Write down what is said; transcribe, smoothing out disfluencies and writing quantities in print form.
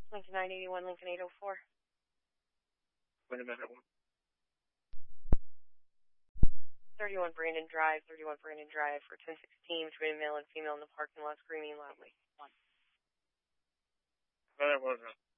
Lincoln 981, Lincoln 804. Wait a minute. 31 Brandon Drive for 1016 between a male and female in the parking lot screaming loudly. 1. No, that wasn't.